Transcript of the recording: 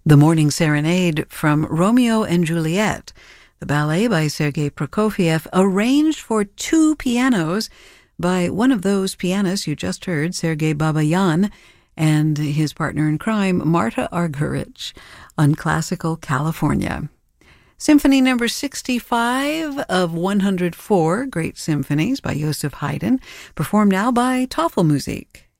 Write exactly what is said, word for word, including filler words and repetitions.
The Morning Serenade from Romeo and Juliet, the ballet by Sergei Prokofiev, arranged for two pianos by one of those pianists you just heard, Sergei Babayan, and his partner in crime, Marta Argerich, on Classical California. Symphony number sixty-five of one hundred four Great Symphonies by Joseph Haydn, performed now by Tafelmusik.